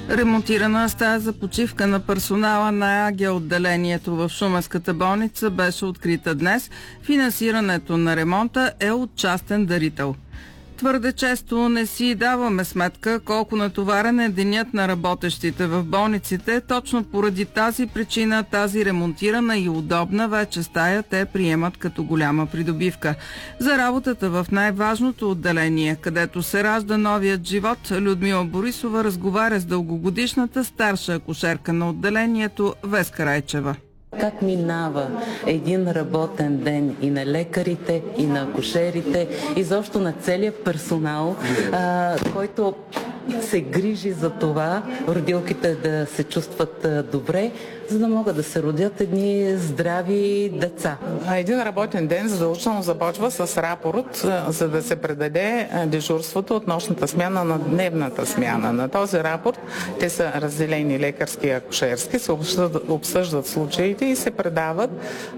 Ремонтирана стая за почивка на персонала на АГ отделението в Шуменската болница беше открита днес. Финансирането на ремонта е от частен дарител. Твърде често не си даваме сметка колко натоварен е денят на работещите в болниците. Точно поради тази причина тази ремонтирана и удобна вече стая те приемат като голяма придобивка. За работата в най-важното отделение, където се ражда новият живот, Людмила Борисова разговаря с дългогодишната старша акушерка на отделението Веска Райчева. Как минава един работен ден и на лекарите, и на акушерите, и защо на целия персонал, който се грижи за това родилките да се чувстват добре, за да могат да се родят едни здрави деца. Един работен ден задължително започва с рапорт, за да се предаде дежурството от нощната смяна на дневната смяна. На този рапорт те са разделени лекарски и акушерски, се обсъждат случаите и се предават